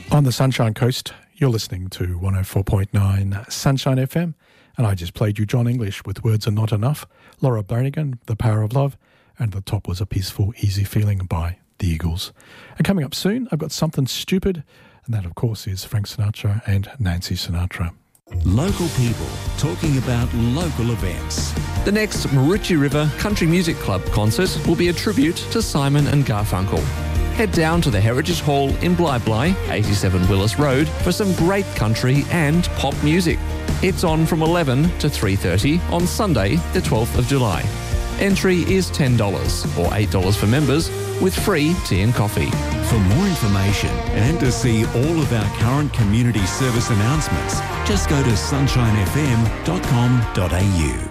On the Sunshine Coast, you're listening to 104.9 Sunshine FM, and I just played you John English with Words Are Not Enough, Laura Branigan, The Power of Love, and the top was A Peaceful, Easy Feeling by the Eagles. And coming up soon, I've got Something Stupid, and that, of course, is Frank Sinatra and Nancy Sinatra. Local people talking about local events. The next Maroochy River Country Music Club concert will be a tribute to Simon and Garfunkel. Head down to the Heritage Hall in Bly, 87 Willis Road, for some great country and pop music. It's on from 11 to 3:30 on Sunday, the 12th of July. Entry is $10 or $8 for members, with free tea and coffee. For more information and to see all of our current community service announcements, just go to sunshinefm.com.au.